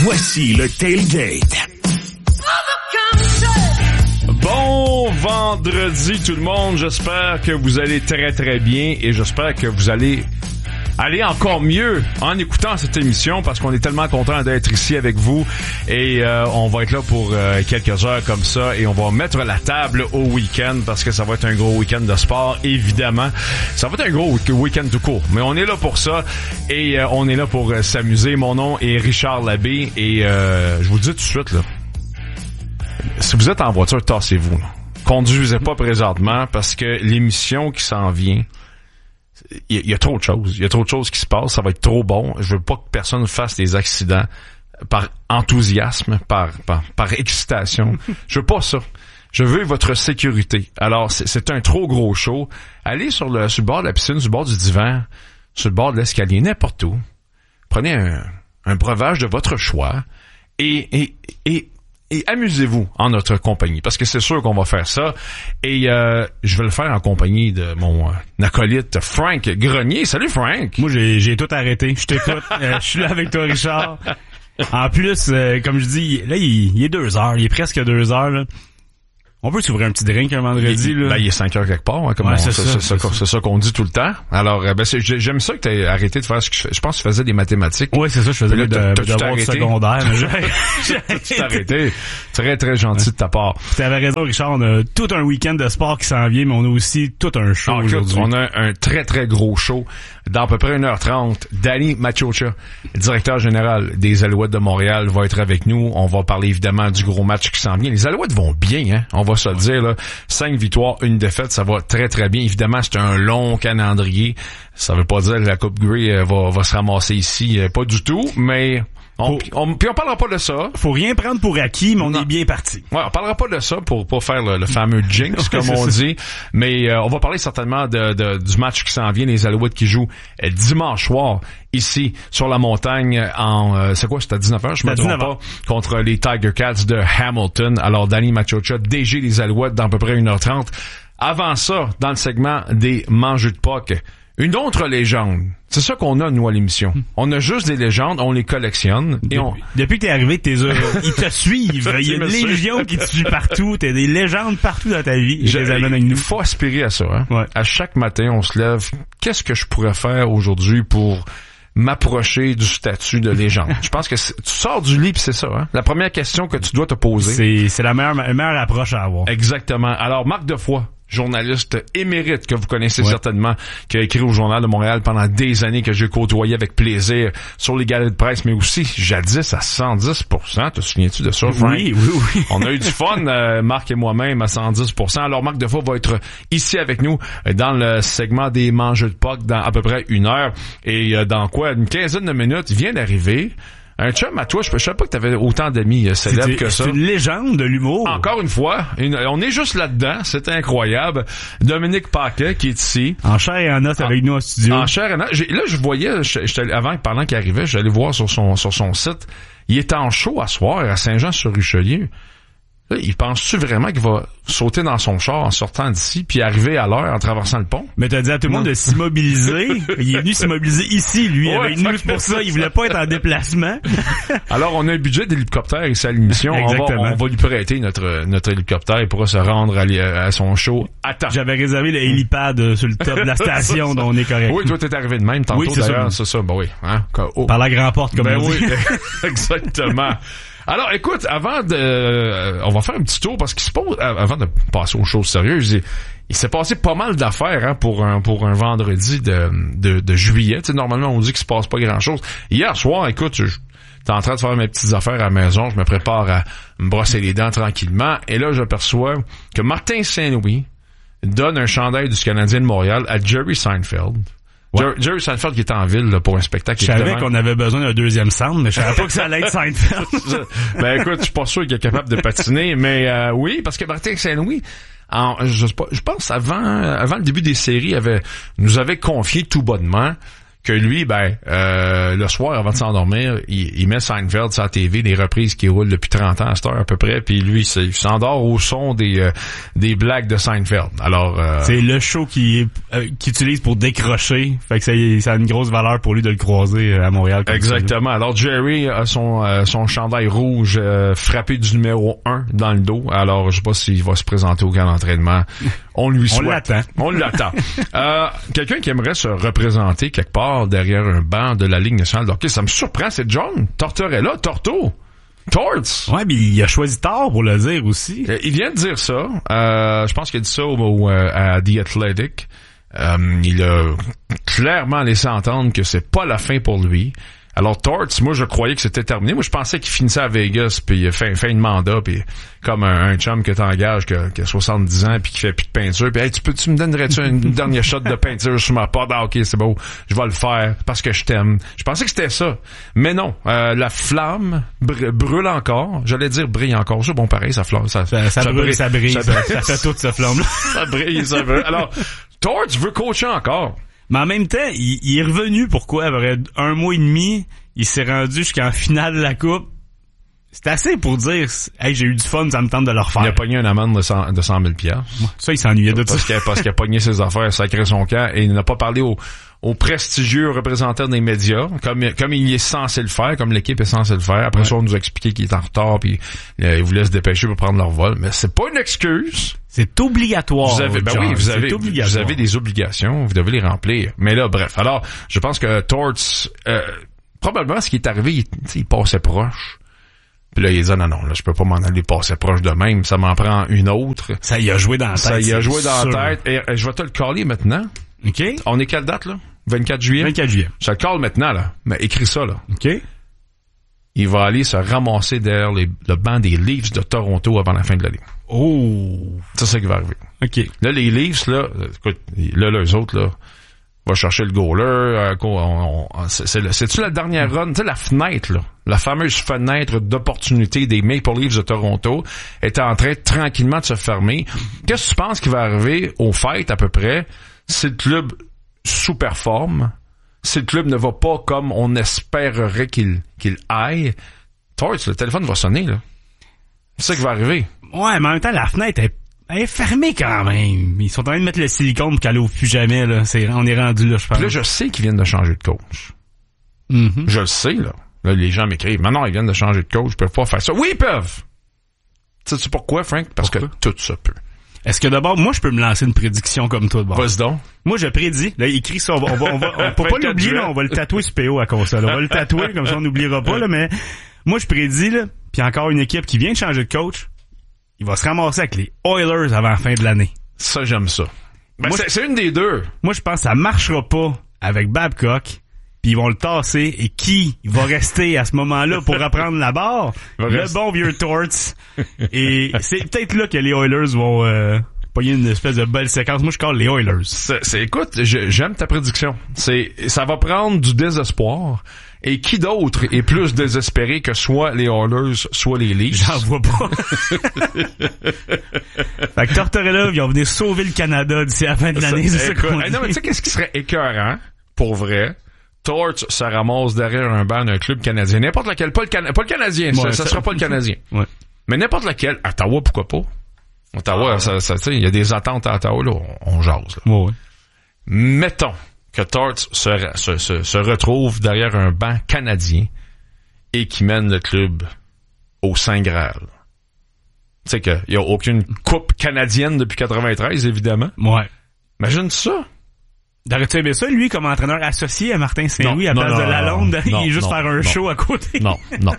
Voici le Tailgate. Bon vendredi tout le monde, j'espère que vous allez très très bien et j'espère que vous allez aller encore mieux en écoutant cette émission parce qu'on est tellement content d'être ici avec vous et on va être là pour quelques heures comme ça et on va mettre la table au week-end parce que ça va être un gros week-end de sport, évidemment. Ça va être un gros week-end tout court, mais on est là pour ça et on est là pour s'amuser. Mon nom est Richard Labbé et je vous le dis tout de suite, là, si vous êtes en voiture, tassez-vous. Là. Conduisez pas présentement parce que l'émission qui s'en vient, il y a trop de choses. Il y a trop de choses qui se passent. Ça va être trop bon. Je veux pas que personne fasse des accidents par enthousiasme, par excitation. Je veux pas ça. Je veux votre sécurité. Alors, c'est un trop gros show. Allez sur le bord de la piscine, sur le bord du divan, sur le bord de l'escalier, n'importe où. Prenez un breuvage de votre choix et amusez-vous en notre compagnie, parce que c'est sûr qu'on va faire ça. Et je vais le faire en compagnie de mon acolyte Frank Grenier. Salut Frank! Moi, j'ai tout arrêté. Je t'écoute. Je suis là avec toi, Richard. En plus, comme je dis, là, il est 2h. Il est presque 2h, là. On peut s'ouvrir un petit drink un vendredi, là. Ben, il est 5h quelque part, hein, comme ouais, c'est ça qu'on dit tout le temps. Alors, j'aime ça que t'aies arrêté de faire ce que je pense que tu faisais des mathématiques. Oui, c'est ça, je faisais des devoirs secondaires. J'ai tout arrêté. Très, très gentil de ta part. T'avais raison, Richard, on a tout un week-end de sport qui s'en vient, mais on a aussi tout un show aujourd'hui. On a un très, très gros show. Dans à peu près 1h30, Danny Machocha, directeur général des Alouettes de Montréal, va être avec nous. On va parler évidemment du gros match qui s'en vient. Les Alouettes vont bien, hein. On va se le dire, là. 5 victoires, 1 défaite, ça va très très bien. Évidemment, c'est un long calendrier. Ça veut pas dire que la Coupe Grey va se ramasser ici, pas du tout, mais puis on parlera pas de ça. Faut rien prendre pour acquis, mais on est bien parti. Ouais, on parlera pas de ça pour pas faire le fameux jinx, comme on dit. Mais on va parler certainement du match qui s'en vient, les Alouettes qui jouent dimanche soir ici sur la montagne c'est quoi, c'était à 19h, je me trompe pas, contre les Tiger Cats de Hamilton. Alors Danny Machocha, DG des Alouettes, dans à peu près 1h30. Avant ça, dans le segment des mangeux de puck, une autre légende. C'est ça qu'on a, nous, à l'émission. On a juste des légendes, on les collectionne. Depuis que t'es arrivé, ils te suivent. Il y a une légion qui te suit partout. T'as des légendes partout dans ta vie. Je les amène avec nous. Il faut aspirer à ça. Hein? Ouais. À chaque matin, on se lève. Qu'est-ce que je pourrais faire aujourd'hui pour m'approcher du statut de légende? Je pense que tu sors du lit pis c'est ça, hein? La première question que tu dois te poser. C'est la meilleure approche à avoir. Exactement. Alors, Marc Defoy, journaliste émérite que vous connaissez certainement, qui a écrit au Journal de Montréal pendant des années, que j'ai côtoyé avec plaisir sur les galeries de presse, mais aussi jadis à 110%. Te souviens-tu de ça, Frank? Oui. On a eu du fun, Marc et moi-même, à 110%. Alors, Marc Defoy va être ici avec nous dans le segment des mangeux de puck dans à peu près 1 heure. Et dans une quinzaine de minutes, il vient d'arriver un chum à toi, je savais pas que t'avais autant d'amis célèbres que ça. C'est une légende de l'humour. Encore une fois, on est juste là-dedans, c'est incroyable. Dominique Paquet qui est ici. En chair et en os avec nous en studio. En chair et en os. Là, je voyais, pendant qu'il arrivait, j'allais voir sur son site, il est en show à soir à Saint-Jean-sur-Richelieu. Là, il pense-tu vraiment qu'il va sauter dans son char en sortant d'ici puis arriver à l'heure en traversant le pont? Mais t'as dit à tout le monde de s'immobiliser. Il est venu s'immobiliser ici, lui, avec nous. Pour ça, il voulait pas être en déplacement. Alors, on a un budget d'hélicoptère ici à l'émission. On va lui prêter notre hélicoptère. Il pourra se rendre à son show à temps. J'avais réservé le hélipad sur le top de la station, donc on est correct. Oui, toi, t'es arrivé de même tantôt, oui, d'ailleurs. C'est ça, ben oui. Hein? Par la grande porte, comme on dit. Oui, exactement. Alors, écoute, on va faire un petit tour parce qu'il se pose, avant de passer aux choses sérieuses, il s'est passé pas mal d'affaires, hein, pour un vendredi de juillet. Tu sais, normalement, on dit qu'il se passe pas grand chose. Hier soir, écoute, j'étais en train de faire mes petites affaires à la maison, je me prépare à me brosser les dents tranquillement, et là, j'aperçois que Martin Saint-Louis donne un chandail du Canadien de Montréal à Jerry Seinfeld. Ouais. Jerry Seinfeld qui est en ville là, pour un spectacle. Je savais qu'on avait besoin d'un deuxième centre, mais je savais pas que ça allait être Seinfeld. Ben écoute, je suis pas sûr qu'il est capable de patiner, mais oui, parce que Martin Saint-Louis, je pense avant le début des séries, nous avait confié tout bonnement que lui, le soir, avant de s'endormir, il met Seinfeld sur la TV, des reprises qui roulent depuis 30 ans à cette heure à peu près, puis lui, il s'endort au son des blagues de Seinfeld. Alors, c'est le show qu'il utilise pour décrocher, fait que ça a une grosse valeur pour lui de le croiser à Montréal. Exactement. Alors, Jerry a son chandail rouge frappé du numéro 1 dans le dos. Alors, je sais pas s'il va se présenter au camp d'entraînement. On lui souhaite. On l'attend. Quelqu'un qui aimerait se représenter quelque part derrière un banc de la Ligue nationale de hockey, ça me surprend, c'est John Tortorella, Torto. Torts. Ouais, mais il a choisi tard pour le dire aussi. Il vient de dire ça. Je pense qu'il a dit ça à The Athletic. Il a clairement laissé entendre que c'est pas la fin pour lui. Alors Torts, moi je croyais que c'était terminé. Moi je pensais qu'il finissait à Vegas puis il a fait de mandat puis comme un chum que t'engages qui a 70 ans puis qui fait plus de peinture puis hey, tu me donnerais-tu une dernière shot de peinture sur ma porte? Ah, OK, c'est beau. Je vais le faire parce que je t'aime. Je pensais que c'était ça. Mais non, la flamme brûle encore. J'allais dire brille encore. C'est bon pareil, ça brille. Ça fait toute cette flamme là. Ça brille. Alors Torts veut coacher encore. Mais en même temps, il est revenu, pourquoi? Après 1 mois et demi, il s'est rendu jusqu'en finale de la Coupe. C'est assez pour dire, hey, j'ai eu du fun, ça me tente de le refaire. Il a pogné une amende de 100 000 $. Ça, il s'ennuyait de ça. Parce qu'il a pogné ses affaires, sacré son camp, et il n'a pas parlé aux prestigieux représentants des médias, comme il est censé le faire, comme l'équipe est censée le faire. Après ça, on nous a expliqué qu'il est en retard, puis il voulait se dépêcher pour prendre leur vol. Mais c'est pas une excuse. C'est obligatoire. Vous avez des obligations, vous devez les remplir. Mais là, bref. Alors, je pense que Torts, probablement, ce qui est arrivé, il passait proche. Puis là, il dit, non, là, je peux pas m'en aller passer proche de même. Ça m'en prend une autre. Ça y a joué dans la tête. Ça y a joué dans la tête. Et je vais te le caller maintenant. OK. On est quelle date, là? 24 juillet? 24 juillet. Je te le cale maintenant, là. Mais écris ça, là. OK. Il va aller se ramasser derrière le banc des Leafs de Toronto avant la fin de l'année. Oh! C'est ça qui va arriver. OK. Là, les Leafs, là, écoute, là, eux autres, là, va chercher le goaler. C'est-tu la dernière run? Tu sais, la fenêtre, là. La fameuse fenêtre d'opportunité des Maple Leafs de Toronto est en train tranquillement de se fermer. Qu'est-ce que tu penses qui va arriver aux fêtes, à peu près? Si le club sous-performe, si le club ne va pas comme on espérerait qu'il aille, Torts, le téléphone va sonner, là. C'est ça qui va arriver. Ouais, mais en même temps, la fenêtre est fermée quand même. Ils sont en train de mettre le silicone pour qu'elle ouvre plus jamais, là. On est rendu là, je pense. Puis là, je sais qu'ils viennent de changer de coach. Mm-hmm. Je le sais, là. Là, les gens m'écrivent, mais non, ils viennent de changer de coach, ils peuvent pas faire ça. Oui, ils peuvent! Sais-tu pourquoi, Frank? Parce que tout ça peut. Est-ce que d'abord, moi, je peux me lancer une prédiction comme toi, d'abord? Vas-y donc. Moi, je prédis. Là, écris ça. On peut pas l'oublier, là. On va le tatouer sur PO à console. On va le tatouer, comme ça, on n'oubliera pas, là. Mais moi, je prédis, là. Puis encore une équipe qui vient de changer de coach. Il va se ramasser avec les Oilers avant la fin de l'année. Ça, j'aime ça. Ben, moi, c'est une des deux. Moi, je pense que ça marchera pas avec Babcock. Puis ils vont le tasser. Et qui va rester à ce moment-là pour reprendre la barre? Le bon vieux Torts. Et c'est peut-être là que les Oilers vont pogner une espèce de belle séquence. Moi, je colle les Oilers. Écoute, j'aime ta prédiction. Ça va prendre du désespoir. Et qui d'autre est plus désespéré que soit les Oilers, soit les Leafs? J'en vois pas. Fait que Tortorella, ils vont venir sauver le Canada d'ici la fin de l'année. C'est ça qu'on dit. Non, mais tu sais qu'est-ce qui serait écœurant, pour vrai? Torts se ramasse derrière un banc d'un club canadien. N'importe lequel. Pas le Canadien. Ouais, ça sera pas le Canadien. Ouais. Mais n'importe lequel. Ottawa, pourquoi pas? Ottawa, tu sais, il y a des attentes à Ottawa, là. On jase, là. Ouais. Mettons que Torts se retrouve derrière un banc canadien et qui mène le club au Saint Graal. Tu sais qu'il y a aucune coupe canadienne depuis 93, évidemment. Ouais. Imagine ça. T'aurais-tu aimé ça, lui, comme entraîneur associé à Martin Saint-Louis, à place de Lalonde, il juste faire un show à côté? Non.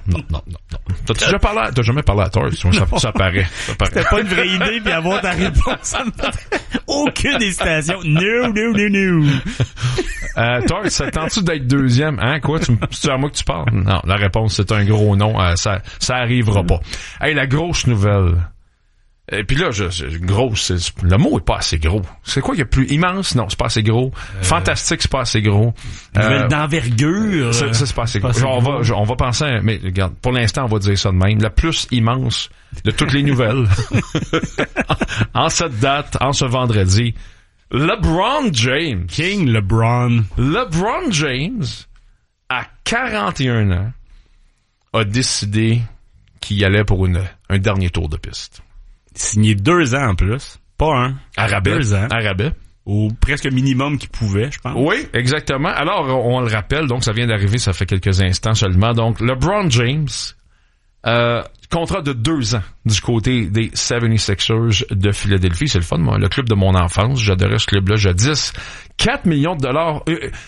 T'as jamais parlé à Torts? Ça paraît. C'était pas une vraie idée, puis avoir ta réponse. Aucune hésitation. No. Torts, ça tente-tu d'être deuxième? Hein, quoi? C'est à moi que tu parles? Non, la réponse, c'est un gros non. Ça arrivera pas. Hey, la grosse nouvelle. Et puis là, grosse, le mot est pas assez gros. C'est quoi qu'il y a plus immense? Non, c'est pas assez gros. Fantastique, c'est pas assez gros. D'envergure. Ça, c'est pas assez gros. On va penser, mais regarde, pour l'instant, on va dire ça de même. La plus immense de toutes les nouvelles. En cette date, en ce vendredi, LeBron James. King LeBron. LeBron James, à 41 ans, a décidé qu'il allait pour un dernier tour de piste. Signé 2 ans en plus. Pas un. À rabais. 2 ans. À rabais. Au presque minimum qu'il pouvait, je pense. Oui, exactement. Alors, on le rappelle, donc ça vient d'arriver, ça fait quelques instants seulement. Donc, LeBron James, contrat de 2 ans du côté des 76ers de Philadelphie. C'est le fun, moi, le club de mon enfance. J'adorais ce club-là jadis. 4 millions de dollars.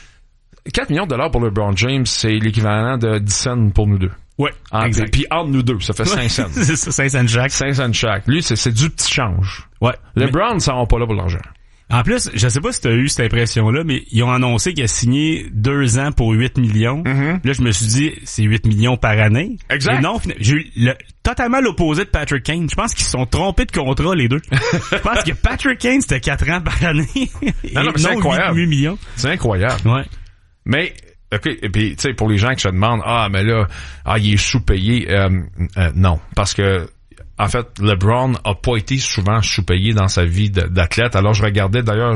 4 millions de dollars pour LeBron James, c'est l'équivalent de 10 cents pour nous deux. Ouais, exact. Puis entre nous deux, ça fait 5 cents. C'est ça, 5 cents chaque. 5 cents chaque. Lui, c'est du petit change. Ouais. LeBron, ça va pas là pour l'argent. En plus, je sais pas si t'as eu cette impression-là, mais ils ont annoncé qu'il a signé 2 ans pour 8 millions. Mm-hmm. Là, je me suis dit, c'est 8 millions par année. Exact. Et non, j'ai eu totalement l'opposé de Patrick Kane. Je pense qu'ils se sont trompés de contrat, les deux. Je pense que Patrick Kane, c'était 4 ans par année. Non, mais c'est incroyable. 8 millions. C'est incroyable. Ouais. Mais, OK, et puis, tu sais, pour les gens qui se demandent, mais là, il est sous-payé, non. Parce que, en fait, LeBron a pas été souvent sous-payé dans sa vie d'athlète. Alors, je regardais, d'ailleurs,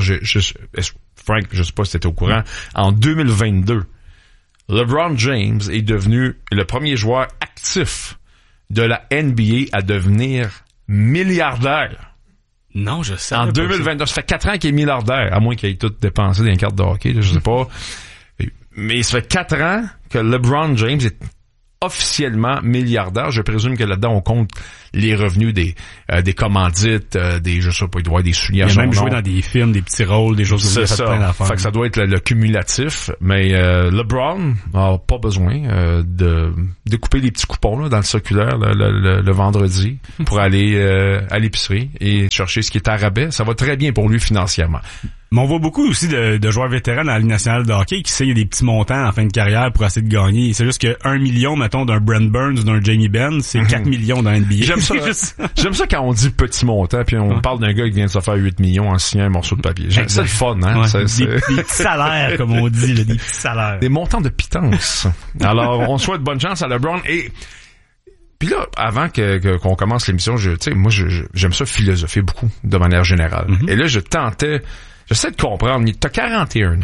Frank, je sais pas si t'étais au courant, en 2022, LeBron James est devenu le premier joueur actif de la NBA à devenir milliardaire. Non, je sais. En 2022, ça fait 4 ans qu'il est milliardaire, à moins qu'il ait tout dépensé dans les cartes de hockey, je sais pas. Mais ça fait 4 ans que LeBron James est officiellement milliardaire. Je présume que là-dedans, on compte les revenus des commandites, je sais pas, il doit y avoir des souliers à son nom. Il a même joué dans des films, des petits rôles, des choses comme ça. C'est plein d'affaires. Fait que ça doit être le cumulatif. Mais LeBron a pas besoin de couper les petits coupons là, dans le circulaire le vendredi pour aller à l'épicerie et chercher ce qui est à rabais. Ça va très bien pour lui financièrement. Mais on voit beaucoup aussi de joueurs vétérans dans la Ligue nationale de hockey qui signent des petits montants en fin de carrière pour essayer de gagner. C'est juste que 1 million, mettons, d'un Brent Burns ou d'un Jamie Benn, c'est 4 millions dans NBA. J'aime ça quand on dit petit montant, puis on parle d'un gars qui vient de se faire 8 millions en signant un morceau de papier. C'est le fun, hein? Ouais, des petits salaires, comme on dit, là, des petits salaires. Des montants de pitance. Alors, on souhaite bonne chance à LeBron. Et puis là, avant qu'on commence l'émission, moi, j'aime ça philosopher beaucoup, de manière générale. Mm-hmm. Et là, j'essaie de comprendre. T'as 41 ans.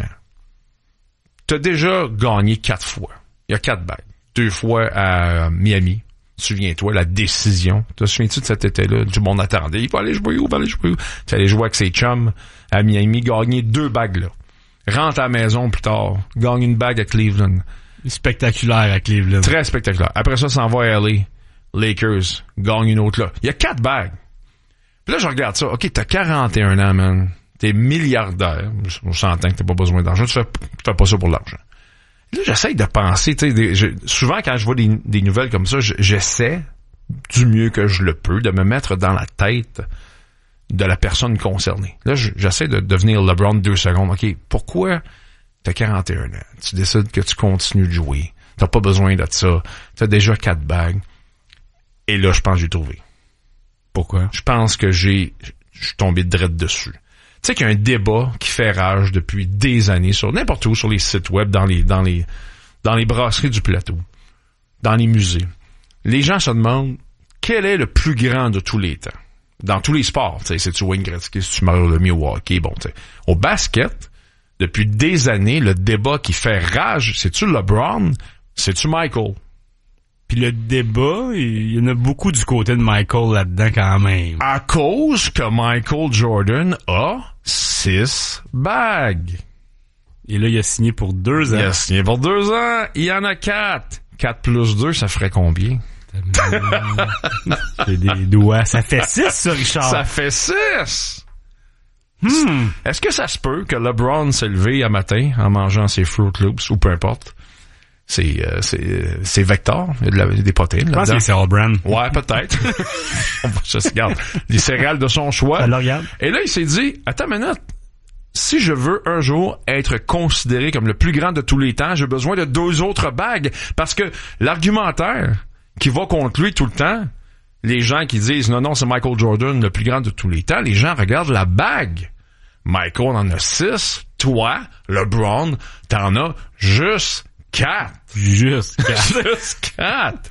T'as déjà gagné 4 fois. Il y a 4 bagues. 2 fois à Miami. Souviens-toi, la décision. Te souviens-tu de cet été-là? Tout le monde attendait. Il va aller jouer où? Tu allais jouer avec ses chums à Miami, gagner 2 bagues là. Rentre à la maison plus tard. Gagne une bague à Cleveland. Spectaculaire à Cleveland. Très spectaculaire. Après ça, s'en va à LA. Lakers. Gagne une autre là. Il y a 4 bagues. Puis là, je regarde ça. OK, t'as 41 ans, man. T'es milliardaire. On s'entend que t'as pas besoin d'argent. Tu fais pas ça pour l'argent. Là, j'essaie de penser, souvent quand je vois des nouvelles comme ça, j'essaie du mieux que je le peux de me mettre dans la tête de la personne concernée. Là, j'essaie de devenir LeBron 2 secondes. OK, pourquoi t'as 41 ans? Tu décides que tu continues de jouer. T'as pas besoin de ça. T'as déjà 4 bagues. Et là, je pense que j'ai trouvé. Pourquoi? Je pense que je suis tombé direct dessus. Tu sais qu'il y a un débat qui fait rage depuis des années sur n'importe où, sur les sites web, dans les brasseries du plateau, dans les musées. Les gens se demandent quel est le plus grand de tous les temps. Dans tous les sports, tu sais, c'est-tu Wayne Gretzky, c'est-tu Mario Lemieux au hockey, bon, tu sais. Au basket, depuis des années, le débat qui fait rage, c'est-tu LeBron, c'est-tu Michael? Puis le débat, il y en a beaucoup du côté de Michael là-dedans quand même. À cause que Michael Jordan a 6 bagues. Et là, il a signé pour 2 ans. Il a signé pour 2 ans. Il y en a 4. 4 plus 2, ça ferait combien? C'est des doigts. Ça fait 6, ça, Richard. Ça fait 6! Est-ce que ça se peut que LeBron s'est levé un matin en mangeant ses Fruit Loops, ou peu importe? C'est Vector, il y a des protéines là-dedans. Je pense que c'est All Brand. Ouais, peut-être. Je regarde les céréales de son choix. Alors, regarde. Et là, il s'est dit, attends une minute, si je veux un jour être considéré comme le plus grand de tous les temps, j'ai besoin de 2 autres bagues. Parce que l'argumentaire qui va contre lui tout le temps, les gens qui disent, non, c'est Michael Jordan, le plus grand de tous les temps, les gens regardent la bague. Michael en a 6, toi, LeBron, t'en as juste 4. Juste 4. Juste 4.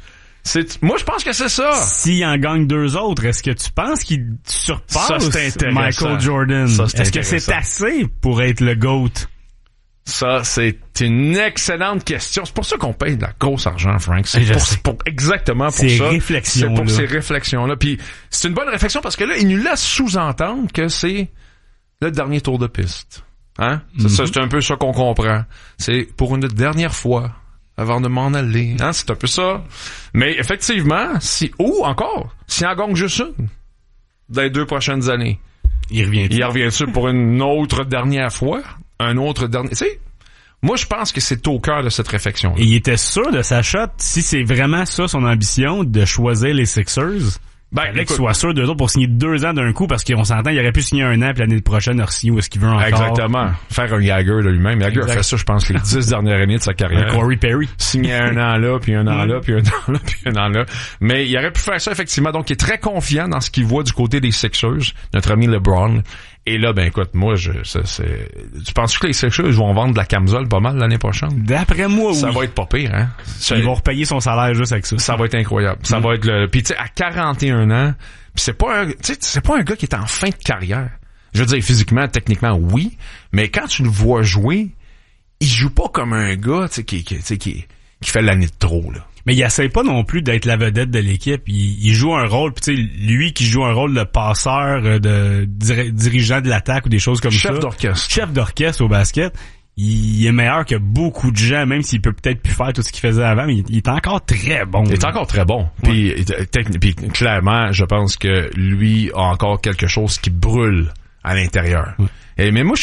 Moi, je pense que c'est ça. S'il en gagne 2 autres, est-ce que tu penses qu'il surpasse Michael Jordan? Est-ce que c'est assez pour être le GOAT? Ça, c'est une excellente question. C'est pour ça qu'on paye de la grosse argent, Frank. Exactement pour ça. C'est pour ces réflexions-là. Puis c'est une bonne réflexion parce que là, il nous laisse sous-entendre que c'est le dernier tour de piste. Hein? C'est un peu ça qu'on comprend. C'est pour une dernière fois avant de m'en aller. Hein? C'est un peu ça. Mais effectivement, s'il en gagne juste une dans les 2 prochaines années, il revient-tu pour une autre dernière fois? Un autre dernier... Tu sais, moi, je pense que c'est au cœur de cette réflexion. Et il était sûr de sa shot, si c'est vraiment ça son ambition, de choisir les Sixers... qu'il soit sûr d'eux autres pour signer 2 ans d'un coup, parce qu'on s'entend, il aurait pu signer 1 an, puis l'année prochaine, signer où est-ce qu'il veut encore. Exactement. Faire un Jagger de lui-même. Jagger a fait ça, je pense, les 10 dernières années de sa carrière. Corey Perry. Signer 1 an là, puis 1 an là, puis 1 an là, puis 1 an là. Mais il aurait pu faire ça, effectivement. Donc, il est très confiant dans ce qu'il voit du côté des Sixers, notre ami LeBron. Et là, ben écoute, moi, tu penses que les Sixers vont vendre de la camisole pas mal l'année prochaine? D'après moi, oui. Ça va être pas pire, hein? Ils vont repayer son salaire juste avec ça. Ça va être incroyable. Ça va être puis tu sais, à 41 ans, puis c'est pas un gars qui est en fin de carrière. Je veux dire, physiquement, techniquement, oui, mais quand tu le vois jouer, il joue pas comme un gars, tu sais, qui fait l'année de trop, là. Mais il essaie pas non plus d'être la vedette de l'équipe. Il joue un rôle, puis tu sais, lui qui joue un rôle de passeur, de dirigeant de l'attaque ou des choses comme ça. Chef d'orchestre au basket. Il est meilleur que beaucoup de gens, même s'il peut peut-être plus faire tout ce qu'il faisait avant, mais il est encore très bon. Il est encore très bon. Puis clairement, je pense que lui a encore quelque chose qui brûle à l'intérieur. Mais moi, je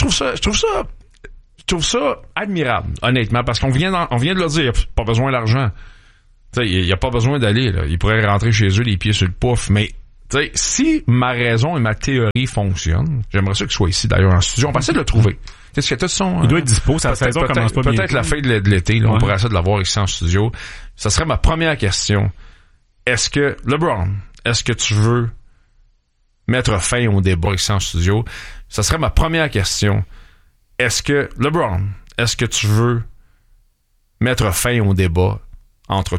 trouve ça admirable, honnêtement, parce qu'on vient de le dire, il n'y a pas besoin d'argent. Il n'y a pas besoin d'aller, là. Il pourrait rentrer chez eux les pieds sur le pouf, mais si ma raison et ma théorie fonctionnent, j'aimerais ça qu'il soit ici d'ailleurs en studio. On va essayer de le trouver. Qu'est-ce que il doit être dispo, sa saison commence pas bien. Peut-être la fin de l'été, là, on pourrait essayer de l'avoir ici en studio. Ça serait ma première question. LeBron, est-ce que tu veux mettre fin au débat ici en studio? Ça serait ma première question. LeBron, est-ce que tu veux mettre fin au débat entre